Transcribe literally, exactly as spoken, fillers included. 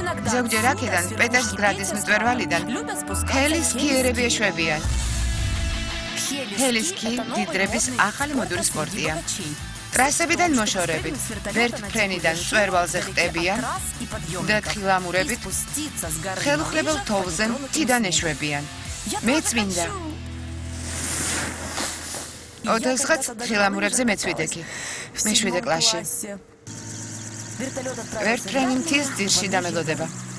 ზოგჯერ აქედან პეტერსგრადის მწვერვალიდან ჰელის სკიერები ეშვებიან. ჰელის სკი დიდრების ახალი მოდური სპორტია. ტრასებიდან მოშორებით, ვერტფრენიდან მწვერვალზე ხტებიან და თხილამურებით ხელუხლებელ თოვლზე მთიდან ეშვებიან. მეც მინდა. ოდესღაც თხილამურებზე მეც ვიდექი. მეშვიდე კლასში. ვერტფრენი მთის ძირში დამელოდება.